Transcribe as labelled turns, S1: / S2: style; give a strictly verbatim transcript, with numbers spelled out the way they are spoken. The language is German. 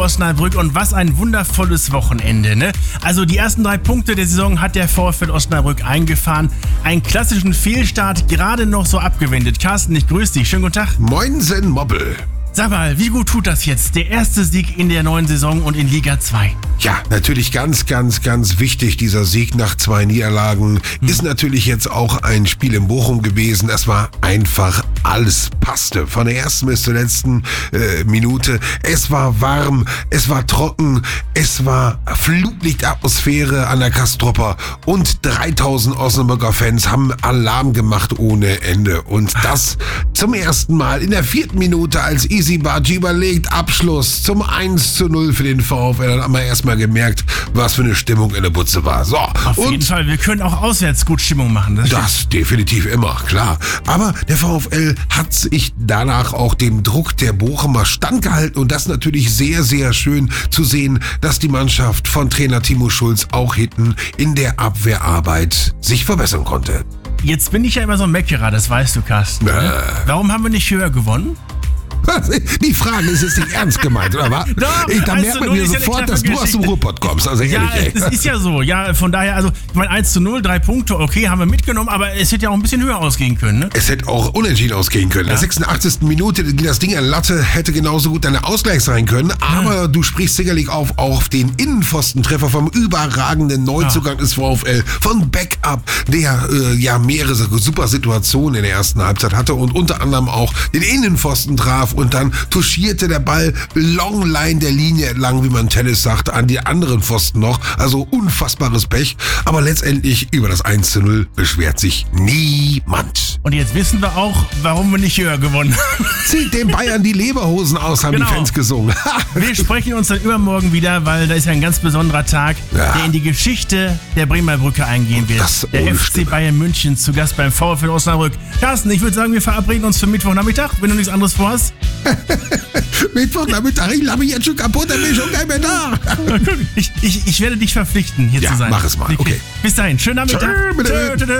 S1: Osnabrück und was ein wundervolles Wochenende, ne? Also die ersten drei Punkte der Saison hat der VfL Osnabrück eingefahren. Einen klassischen Fehlstart gerade noch so abgewendet. Carsten, ich grüße dich. Schönen guten Tag.
S2: Moinsen, Mobbel.
S1: Sag mal, wie gut tut das jetzt? Der erste Sieg in der neuen Saison und in Liga zwei.
S2: Ja, natürlich ganz, ganz, ganz wichtig, dieser Sieg nach zwei Niederlagen. Hm. Ist natürlich jetzt auch ein Spiel in Bochum gewesen. Es war einfach, alles passte. Von der ersten bis zur letzten äh, Minute. Es war warm, es war trocken, es war Flutlichtatmosphäre an der Kastropper und dreitausend Osnabrücker Fans haben Alarm gemacht ohne Ende. Und das zum ersten Mal in der vierten Minute, als Easy Baji überlegt, Abschluss zum eins zu null für den VfL. Dann haben wir erstmal gemerkt, was für eine Stimmung in der Butze war. So,
S1: auf
S2: und
S1: jeden Fall, wir können auch auswärts gut Stimmung machen. Das,
S2: das definitiv immer, klar. Aber der VfL hat sich danach auch dem Druck der Bochumer standgehalten und das natürlich sehr, sehr schön zu sehen, dass die Mannschaft von Trainer Timo Schulz auch hinten in der Abwehrarbeit sich verbessern konnte.
S1: Jetzt bin ich ja immer so ein Meckerer, das weißt du, Carsten. Äh. Warum haben wir nicht höher gewonnen?
S2: Die Frage ist jetzt nicht ernst gemeint, oder was?
S1: Doch,
S2: ich, da merkt man mir sofort, dass du aus dem Ruhrpott kommst. Also ehrlich,
S1: ja,
S2: ey.
S1: Das ist ja so. Ja, von daher, also, ich meine, eins zu null, drei Punkte, okay, haben wir mitgenommen, aber es hätte ja auch ein bisschen höher ausgehen können, ne?
S2: Es hätte auch unentschieden ausgehen können. Ja. In der sechsundachtzigsten Minute ging das Ding an Latte, hätte genauso gut eine Ausgleich sein können, aber ja. Du sprichst sicherlich auf, auf den Innenpfostentreffer vom überragenden Neuzugang ja. des VfL, von Backup, der äh, ja mehrere super Situationen in der ersten Halbzeit hatte und unter anderem auch den Innenpfosten traf und dann touchierte der Ball Longline der Linie entlang, wie man Tennis sagt, an die anderen Pfosten noch. Also unfassbares Pech. Aber letztendlich über das eins zu null beschwert sich niemand.
S1: Und jetzt wissen wir auch, warum wir nicht höher gewonnen haben.
S2: Zieht den Bayern die Leberhosen aus, haben genau. Die Fans gesungen.
S1: Wir sprechen uns dann übermorgen wieder, weil da ist ja ein ganz besonderer Tag, ja. der in die Geschichte der Bremer Brücke eingehen wird. Das der F C Bayern München zu Gast beim VfL Osnabrück. Carsten, ich würde sagen, wir verabreden uns für Mittwochnachmittag, wenn du nichts anderes vorhast.
S2: Mittwochnachmittag, ich lache mich jetzt schon kaputt, dann bin ich schon gar nicht mehr da.
S1: Ich, ich, ich werde dich verpflichten, hier
S2: ja,
S1: zu sein.
S2: Mach es mal, okay.
S1: Bis dahin, schönen Nachmittag.
S2: Tschö,